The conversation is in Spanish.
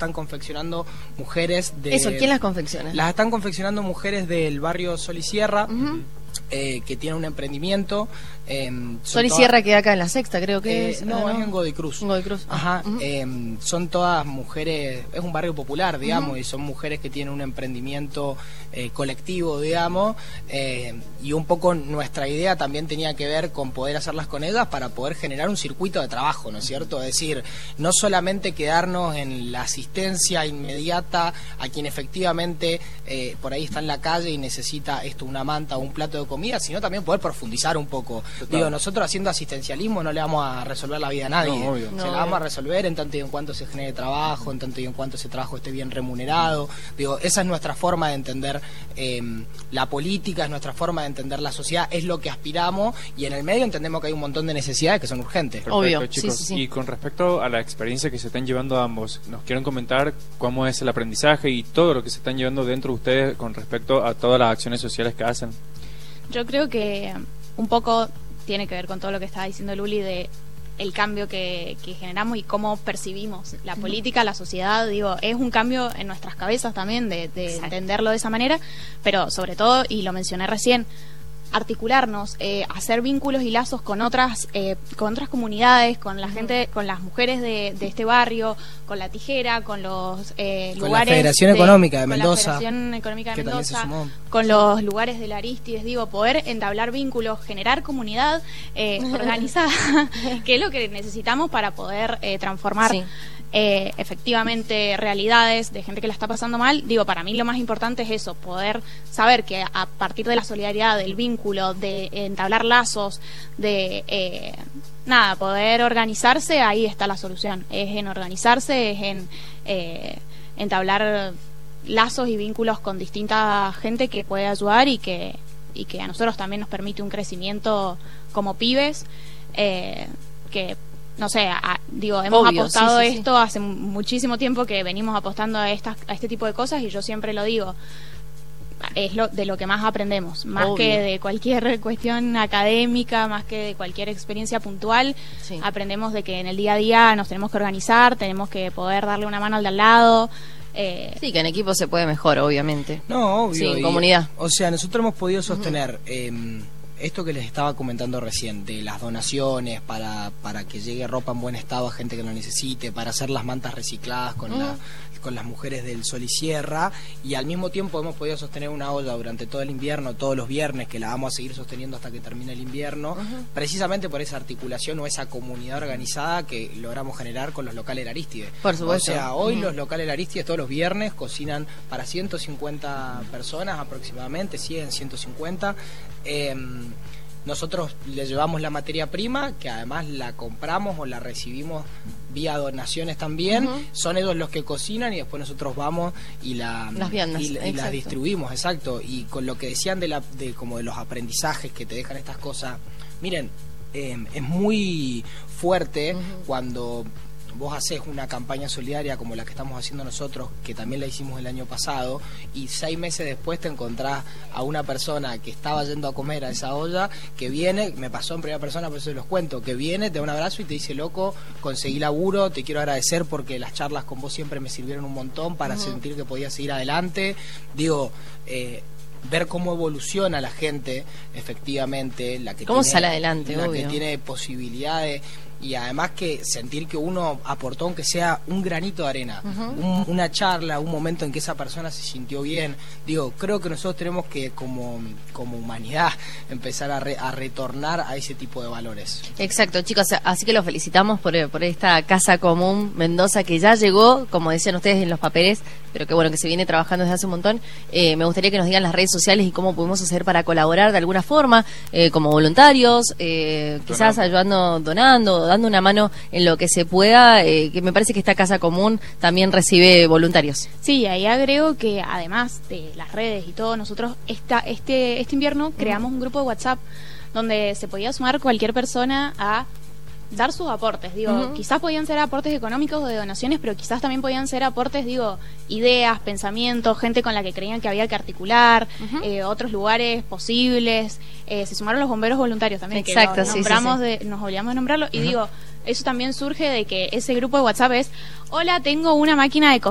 están confeccionando mujeres de... Eso, ¿quién las confecciona? Las están confeccionando mujeres del barrio Sol y Sierra, que tienen un emprendimiento. Sol y Sierra queda acá en La Sexta, creo que es. No, es en Godoy Cruz. Godoy Cruz. Ajá. Son todas mujeres, es un barrio popular, digamos, y son mujeres que tienen un emprendimiento colectivo, digamos, y un poco nuestra idea también tenía que ver con poder hacerlas con ellas para poder generar un circuito de trabajo, ¿no es cierto? Es decir, no solamente quedarnos en la asistencia inmediata a quien efectivamente por ahí está en la calle y necesita una manta o un plato de comida, sino también poder profundizar un poco. Total. Digo, nosotros haciendo asistencialismo no le vamos a resolver la vida a nadie. No, obvio. Se la vamos a resolver en tanto y en cuanto se genere trabajo, en tanto y en cuanto ese trabajo esté bien remunerado. Digo, esa es nuestra forma de entender la política, es nuestra forma de entender la sociedad, es lo que aspiramos, y en el medio entendemos que hay un montón de necesidades que son urgentes. Perfecto, obvio, chicos. sí. Y con respecto a la experiencia que se están llevando ambos, ¿nos quieren comentar cómo es el aprendizaje y todo lo que se están llevando dentro de ustedes con respecto a todas las acciones sociales que hacen? Yo creo que un poco tiene que ver con todo lo que estaba diciendo Luli de el cambio que generamos y cómo percibimos la política, la sociedad. Digo, es un cambio en nuestras cabezas también de entenderlo de esa manera, pero sobre todo, y lo mencioné recién, articularnos, hacer vínculos y lazos con otras comunidades, con la gente, con las mujeres de este barrio, con La Tijera, con los lugares... Con la Federación Económica de Mendoza. Con la Federación Económica de Mendoza, sumó. con los lugares de la Aristides, digo, poder entablar vínculos, generar comunidad organizada, que es lo que necesitamos para poder transformar... Sí. Efectivamente realidades de gente que la está pasando mal. Digo, para mí lo más importante es eso, poder saber que a partir de la solidaridad, del vínculo, de entablar lazos, de poder organizarse, ahí está la solución. Es en organizarse, es en entablar lazos y vínculos con distinta gente que puede ayudar y que a nosotros también nos permite un crecimiento como pibes, que no sé, hemos apostado esto hace muchísimo tiempo que venimos apostando a este tipo de cosas, y yo siempre lo digo, es de lo que más aprendemos, más que de cualquier cuestión académica, más que de cualquier experiencia puntual. Aprendemos de que en el día a día nos tenemos que organizar, tenemos que poder darle una mano al de al lado. Sí, que en equipo se puede mejor, obviamente. No, obvio. Sí, en comunidad. O sea, nosotros hemos podido sostener... esto que les estaba comentando recién, de las donaciones para que llegue ropa en buen estado a gente que lo necesite, para hacer las mantas recicladas con las mujeres del Sol y Sierra, y al mismo tiempo hemos podido sostener una olla durante todo el invierno, todos los viernes, que la vamos a seguir sosteniendo hasta que termine el invierno, precisamente por esa articulación o esa comunidad organizada que logramos generar con los locales Aristides. Por supuesto. O sea, hoy los locales Aristides todos los viernes cocinan para 150 personas aproximadamente, 100, 150. Nosotros le llevamos la materia prima, que además la compramos o la recibimos vía donaciones también. Son ellos los que cocinan y después nosotros vamos y las distribuimos, exacto. Y con lo que decían de como de los aprendizajes que te dejan estas cosas, miren, es muy fuerte cuando vos haces una campaña solidaria como la que estamos haciendo nosotros, que también la hicimos el año pasado, y 6 meses después te encontrás a una persona que estaba yendo a comer a esa olla, que viene, me pasó en primera persona, por eso se los cuento, que viene, te da un abrazo y te dice: loco, conseguí laburo, te quiero agradecer porque las charlas con vos siempre me sirvieron un montón para sentir que podía seguir adelante. Digo, ver cómo evoluciona la gente, efectivamente, la que cómo sale adelante, la obvio, que tiene posibilidades. Y además que sentir que uno aportó, aunque sea un granito de arena, una charla, un momento en que esa persona se sintió bien. Digo, creo que nosotros tenemos que, como humanidad, empezar a retornar a ese tipo de valores. Exacto, chicos, así que los felicitamos por esta Casa Común Mendoza, que ya llegó, como decían ustedes en los papeles, pero que bueno, que se viene trabajando desde hace un montón. Me gustaría que nos digan las redes sociales y cómo podemos hacer para colaborar de alguna forma, como voluntarios, quizás ayudando, donando, dando una mano en lo que se pueda, que me parece que esta Casa Común también recibe voluntarios. Sí, ahí agrego que además de las redes y todo, nosotros este invierno creamos un grupo de WhatsApp donde se podía sumar cualquier persona a dar sus aportes. Digo, quizás podían ser aportes económicos o de donaciones, pero quizás también podían ser aportes, ideas, pensamientos, gente con la que creían que había que articular, otros lugares posibles. Se sumaron los bomberos voluntarios también. Exacto, que nos olvidamos de nombrarlo. Y digo, eso también surge de que ese grupo de WhatsApp es: hola, tengo una máquina de